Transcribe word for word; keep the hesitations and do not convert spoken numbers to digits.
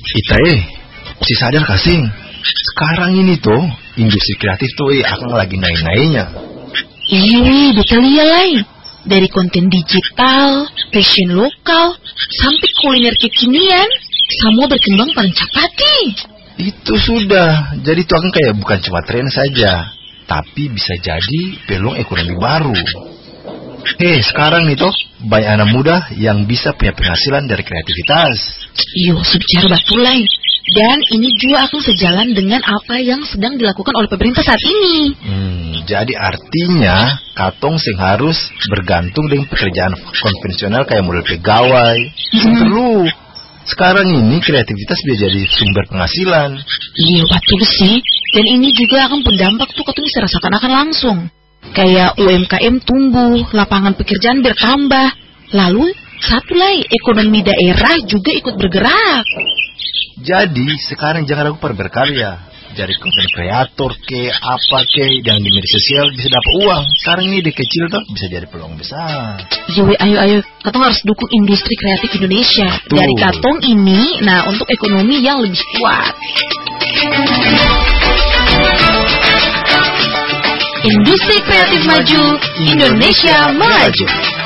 Itae, si sadar kasing. Sekarang ini tuh industri kreatif tuh eh akan lagi naik-naiknya. Iya weh, betul ya lai. Dari konten digital, fashion lokal, sampai kuliner kekinian, semua berkembang paling cepat nih. Itu sudah, jadi itu akan kayak bukan cuma tren saja, tapi bisa jadi peluang ekonomi baru. Hei, sekarang nih toh banyak anak muda yang bisa punya penghasilan dari kreativitas. Iyo, sebicara betul lai. Dan ini juga akan sejalan dengan apa yang sedang dilakukan oleh pemerintah saat ini. Hmm, jadi artinya katong sing harus bergantung dengan pekerjaan konvensional kayak model pegawai. Hmm. Perlu. Sekarang ini kreativitas bisa jadi sumber penghasilan. Iya betul sih. Dan ini juga akan berdampak tuh katong bisa rasakan akan langsung. Kayak U M K M tumbuh, lapangan pekerjaan bertambah. Lalu satu lagi ekonomi daerah juga ikut bergerak. Jadi sekarang jangan ragu pada berkarya. Jadi konten kreator ke apa ke yang di media sosial bisa dapat uang. Sekarang ini di kecil tuh bisa jadi peluang besar. Iya, ayo ayo, katong harus dukung industri kreatif Indonesia. Betul. Dari katong ini, nah untuk ekonomi yang lebih kuat. Industri kreatif maju, Indonesia maju.